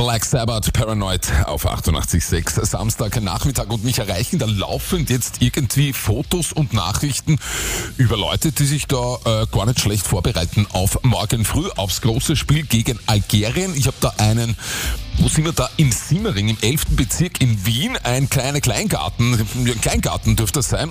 Black Sabbath, Paranoid auf 88.6 Samstagnachmittag und mich erreichen da laufend jetzt irgendwie Fotos und Nachrichten über Leute, die sich da gar nicht schlecht vorbereiten auf morgen früh, aufs große Spiel gegen Algerien. Ich habe da einen, wo sind wir da? In Simmering, im 11. Bezirk in Wien, ein kleiner Kleingarten dürfte das sein.